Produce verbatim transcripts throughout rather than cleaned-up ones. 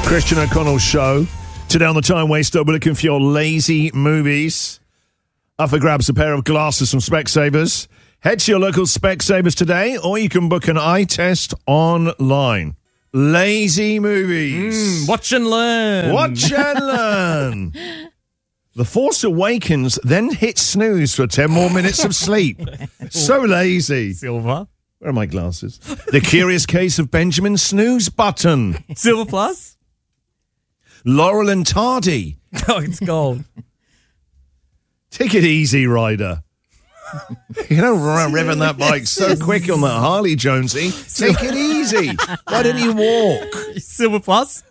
Christian O'Connell Show. Today on the Time Waster, we're looking for your lazy movies. Up for grabs a pair of glasses from Specsavers. Head to your local Specsavers today, or you can book an eye test online. Lazy movies. Mm, watch and learn. Watch and learn. The Force Awakens then hit snooze for ten more minutes of sleep. So lazy. Silver. Where are my glasses? The Curious Case of Benjamin Snooze Button. Silver plus? Laurel and Tardy. Oh, it's gold. Take it easy, Ryder. You know, revving that bike so quick on that Harley, Jonesy. Take it easy. Why don't you walk? Silver plus?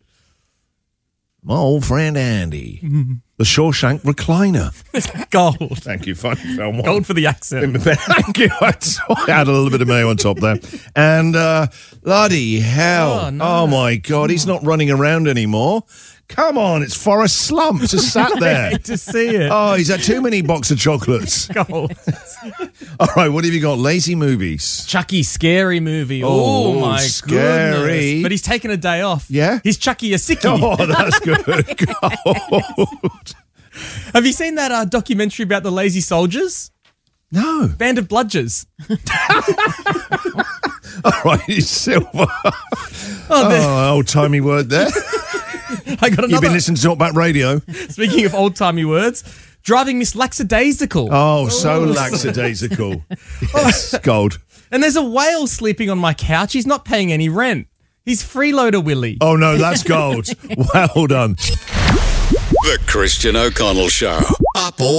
My old friend Andy. The Shawshank Recliner. Gold. Thank you. Fine. Found one. Gold for the accent. Thank you. I had a little bit of mayo on top there. And, uh, bloody hell. Oh, no. Oh, my God. He's not running around anymore. Come on. It's Forrest Slump just sat there. Great to see it. Oh, he's had too many box of chocolates. Gold. All right. What have you got? Lazy movies. Chucky, scary movie. Oh, Oh, my scary. goodness. But he's taken a day off. Yeah? He's Chucky a sickie. Oh, that's good. God. Have you seen that uh, documentary about the lazy soldiers? No. Band of Bludgers. All right. He's silver. Oh, Oh, old-timey word there. I got another. You've been listening to Talkback Radio. Speaking of old-timey words, driving Miss Lackadaisical. Oh, so lackadaisical. Yes, gold. And there's a whale sleeping on my couch. He's not paying any rent. He's freeloader Willie. Oh, no, that's gold. Well done. The Christian O'Connell Show. Up all